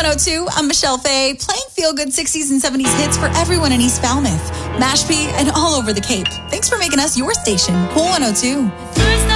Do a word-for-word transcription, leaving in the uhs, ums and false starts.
one oh two. I'm Michelle Fay, playing feel-good sixties and seventies hits for everyone in East Falmouth, Mashpee, and all over the Cape. Thanks for making us your station, Cool one oh two.